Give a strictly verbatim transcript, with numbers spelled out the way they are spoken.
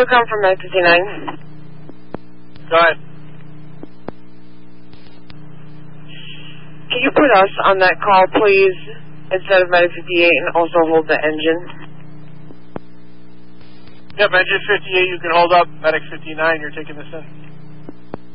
Intercom from nine fifty-nine. Go ahead. Can you put us on that call, please, instead of Medic fifty-eight, and also hold the engine? Yep, engine fifty-eight, you can hold up. Medic fifty-nine, you're taking this in.